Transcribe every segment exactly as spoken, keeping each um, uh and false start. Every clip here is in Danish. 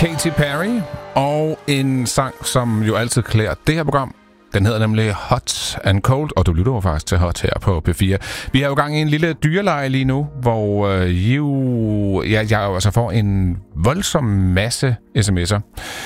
Katy Perry og en sang, som jo altid klæder det her program. Den hedder nemlig Hot and Cold, og du lytter jo faktisk til Hot her på P fire. Vi er jo gang i en lille dyreleje lige nu, hvor øh, jo, ja, jeg jo altså får en voldsom masse sms'er.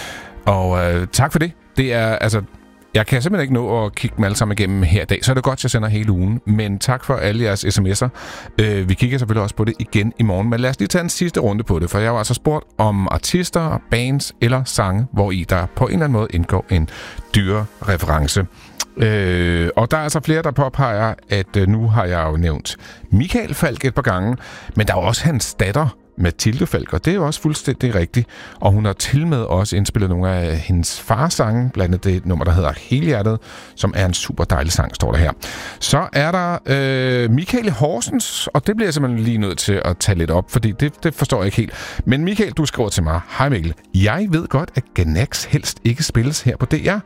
Og øh, tak for det. Det er altså... Jeg kan simpelthen ikke nå at kigge dem alle sammen igennem her i dag, så er det godt, at jeg sender hele ugen. Men tak for alle jeres sms'er. Øh, vi kigger selvfølgelig også på det igen i morgen, men lad os lige tage en sidste runde på det, for jeg har altså spurgt om artister, bands eller sange, hvor i der på en eller anden måde indgår en dyrereference. Øh, og der er altså flere, der påpeger, at øh, nu har jeg jo nævnt Michael Falk et par gange, men der er jo også hans datter, Mathilde Falk, og det er jo også fuldstændig rigtigt. Og hun har til med også indspillet nogle af hendes fars sange, blandt andet det nummer, der hedder Helhjertet, som er en super dejlig sang, står der her. Så er der øh, Michael Horsens, og det bliver jeg simpelthen lige nødt til at tage lidt op, fordi det, det forstår jeg ikke helt. Men Michael, du skriver til mig: Hej Mikkel, jeg ved godt, at Gnax helst ikke spilles her på D R.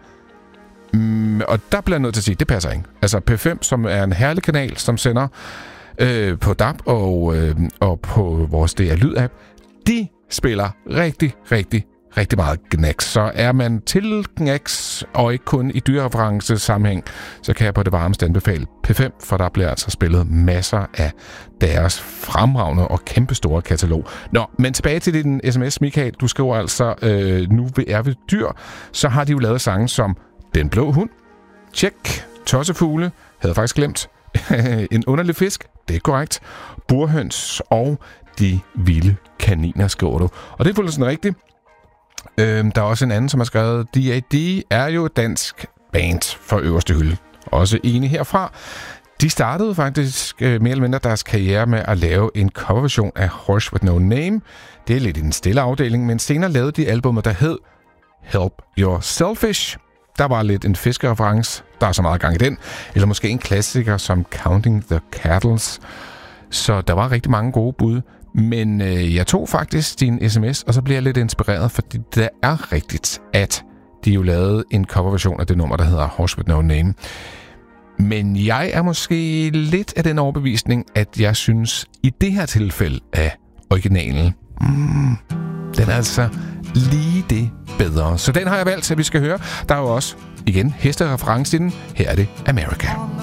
Mm, og der bliver jeg nødt til at sige, det passer ikke. Altså P fem, som er en herlig kanal, som sender Øh, på D A B og, øh, og på vores D R Lyd-app, de spiller rigtig, rigtig, rigtig meget Gnax. Så er man til Gnax, og ikke kun i dyrereference sammenhæng, så kan jeg på det varmeste anbefale P fem, for der bliver altså spillet masser af deres fremragende og kæmpestore katalog. Nå, men tilbage til din sms, Michael. Du skriver altså, øh, nu er vi dyr, så har de jo lavet sange som Den Blå Hund, Tjek, Tossefugle, havde faktisk glemt, En Underlig Fisk, det er korrekt, Burhøns og De Vilde Kaniner, skriver du. Og det er fuldstændig rigtigt. Øhm, der er også en anden, som har skrevet, D A D er jo et dansk band for øverste hylde. Også enig herfra. De startede faktisk øh, mere eller mindre deres karriere med at lave en coverversion af Horse With No Name. Det er lidt i den stille afdeling, men senere lavede de albumer, der hed Help You're Selfish. Der var lidt en fiskereference, der er så meget gang i den. Eller måske en klassiker som Counting the Cattles. Så der var rigtig mange gode bud. Men øh, jeg tog faktisk din sms, og så blev jeg lidt inspireret, fordi det er rigtigt, at de jo lavede en coverversion af det nummer, der hedder Horse With No Name. Men jeg er måske lidt af den overbevisning, at jeg synes, i det her tilfælde af originalen, mm, den er altså lige det bedre. Så den har jeg valgt, at vi skal høre. Der er jo også, igen, hestereference i den. Her er det America.